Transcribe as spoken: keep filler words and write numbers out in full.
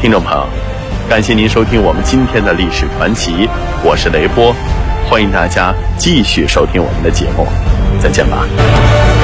听众朋友，感谢您收听我们今天的历史传奇，我是雷波，欢迎大家继续收听我们的节目，再见吧。